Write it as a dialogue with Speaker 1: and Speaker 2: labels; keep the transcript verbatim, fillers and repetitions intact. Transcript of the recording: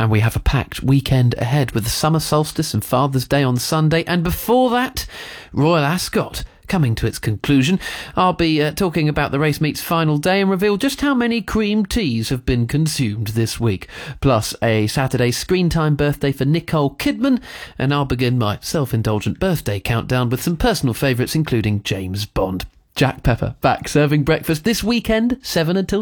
Speaker 1: and we have a packed weekend ahead with the summer solstice and Father's Day on Sunday, and before that, Royal Ascot coming to its conclusion. I'll be uh, talking about the race meet's final day and reveal just how many cream teas have been consumed this week, plus a Saturday screen time birthday for Nicole Kidman, and I'll begin my self-indulgent birthday countdown with some personal favourites including James Bond. Jack Pepper back serving breakfast this weekend, seven until